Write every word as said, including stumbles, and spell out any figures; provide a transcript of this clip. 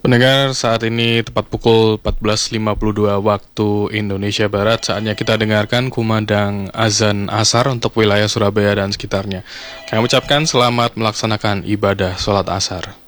Pendengar, saat ini tepat pukul empat belas lima puluh dua waktu Indonesia Barat. Saatnya kita dengarkan kumandang azan asar untuk wilayah Surabaya dan sekitarnya. Kami ucapkan selamat melaksanakan ibadah sholat asar.